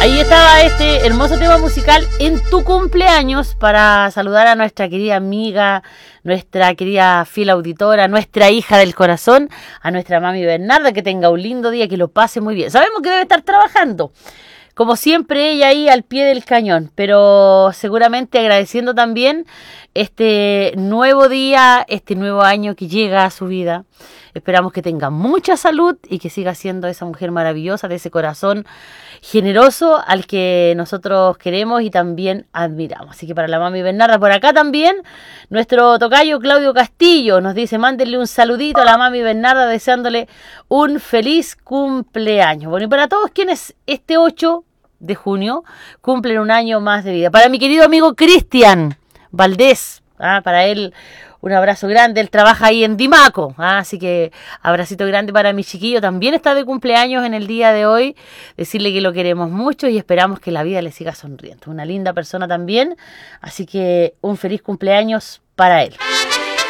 Ahí estaba este hermoso tema musical en tu cumpleaños para saludar a nuestra querida amiga, nuestra querida fiel auditora, nuestra hija del corazón, a nuestra mami Bernarda, que tenga un lindo día, que lo pase muy bien. Sabemos que debe estar trabajando, como siempre ella ahí al pie del cañón, pero seguramente agradeciendo también este nuevo día, este nuevo año que llega a su vida. Esperamos que tenga mucha salud y que siga siendo esa mujer maravillosa, de ese corazón generoso al que nosotros queremos y también admiramos. Así que para la mami Bernarda, por acá también, nuestro tocayo Claudio Castillo nos dice, mándenle un saludito a la mami Bernarda deseándole un feliz cumpleaños. Bueno, y para todos quienes este 8 de junio cumplen un año más de vida. Para mi querido amigo Cristian Valdés, para él un abrazo grande, él trabaja ahí en Dimaco, así que abracito grande para mi chiquillo, también está de cumpleaños en el día de hoy, decirle que lo queremos mucho y esperamos que la vida le siga sonriendo, una linda persona también, así que un feliz cumpleaños para él.